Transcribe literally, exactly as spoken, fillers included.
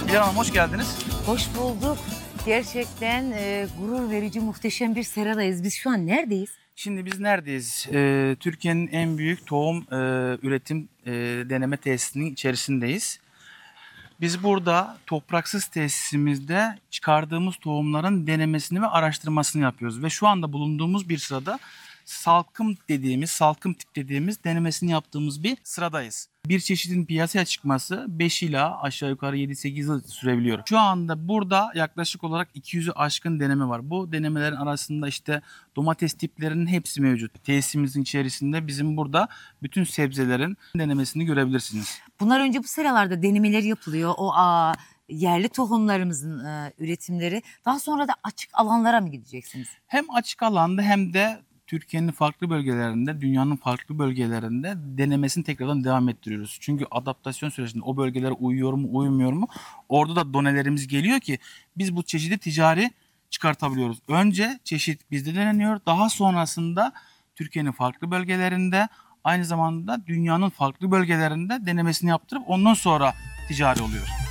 Hilal Hanım hoş geldiniz. Hoş bulduk. Gerçekten e, gurur verici, muhteşem bir seradayız. Biz şu an neredeyiz? Şimdi biz neredeyiz? Ee, Türkiye'nin en büyük tohum e, üretim e, deneme tesisinin içerisindeyiz. Biz burada topraksız tesisimizde çıkardığımız tohumların denemesini ve araştırmasını yapıyoruz. Ve şu anda bulunduğumuz bir sırada salkım dediğimiz, salkım tip dediğimiz denemesini yaptığımız bir sıradayız. Bir çeşidin piyasaya çıkması beş ila aşağı yukarı yedi sekiz yıl sürebiliyor. Şu anda burada yaklaşık olarak iki yüzü aşkın deneme var. Bu denemelerin arasında işte domates tiplerinin hepsi mevcut. Tesisimizin içerisinde bizim burada bütün sebzelerin denemesini görebilirsiniz. Bunlar önce bu seralarda denemeler yapılıyor. O aa, yerli tohumlarımızın e, üretimleri. Daha sonra da açık alanlara mı gideceksiniz? Hem açık alanda hem de Türkiye'nin farklı bölgelerinde, dünyanın farklı bölgelerinde denemesini tekrardan devam ettiriyoruz. Çünkü adaptasyon sürecinde o bölgelere uyuyor mu, uymuyor mu? Orada da donelerimiz geliyor ki biz bu çeşidi ticari çıkartabiliyoruz. Önce çeşit bizde deneniyor. Daha sonrasında Türkiye'nin farklı bölgelerinde, aynı zamanda dünyanın farklı bölgelerinde denemesini yaptırıp ondan sonra ticari oluyor.